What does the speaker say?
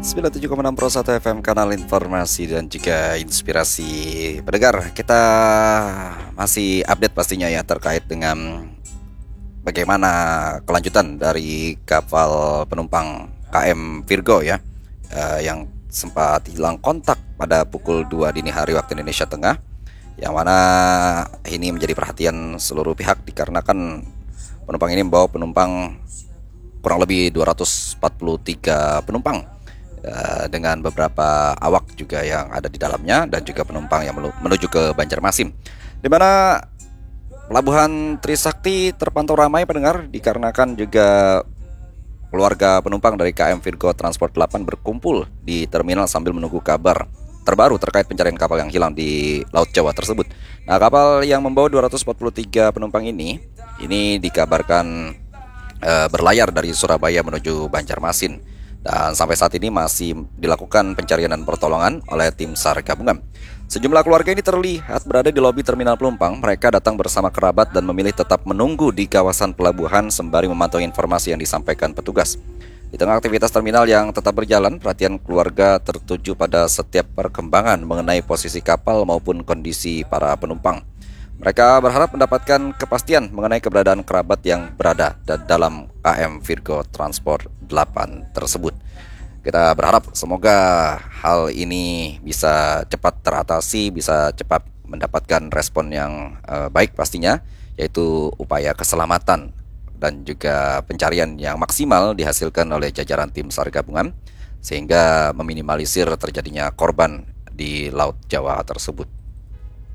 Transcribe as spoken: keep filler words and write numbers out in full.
sembilan puluh tujuh koma enam Pro satu F M, kanal informasi dan juga inspirasi. Pendengar, kita masih update pastinya ya terkait dengan bagaimana kelanjutan dari kapal penumpang K M Virgo ya, eh, yang sempat hilang kontak pada pukul dua dini hari waktu Indonesia Tengah, yang mana ini menjadi perhatian seluruh pihak dikarenakan penumpang ini membawa penumpang kurang lebih dua ratus empat puluh tiga penumpang, uh, dengan beberapa awak juga yang ada di dalamnya dan juga penumpang yang menuju ke Banjarmasin, di mana pelabuhan Trisakti terpantau ramai pendengar dikarenakan juga keluarga penumpang dari K M Virgo Transport delapan berkumpul di terminal sambil menunggu kabar terbaru terkait pencarian kapal yang hilang di Laut Jawa tersebut. Nah, kapal yang membawa dua ratus empat puluh tiga penumpang ini ini dikabarkan uh, berlayar dari Surabaya menuju Banjarmasin, dan sampai saat ini masih dilakukan pencarian dan pertolongan oleh tim SAR gabungan. Sejumlah keluarga ini terlihat berada di lobi terminal penumpang. Mereka datang bersama kerabat dan memilih tetap menunggu di kawasan pelabuhan sembari memantau informasi yang disampaikan petugas. Di tengah aktivitas terminal yang tetap berjalan, perhatian keluarga tertuju pada setiap perkembangan mengenai posisi kapal maupun kondisi para penumpang. Mereka berharap mendapatkan kepastian mengenai keberadaan kerabat yang berada dalam K M Virgo Transport delapan tersebut. Kita berharap semoga hal ini bisa cepat teratasi, bisa cepat mendapatkan respon yang uh, baik pastinya, yaitu upaya keselamatan dan juga pencarian yang maksimal dihasilkan oleh jajaran tim SAR gabungan sehingga meminimalisir terjadinya korban di Laut Jawa tersebut.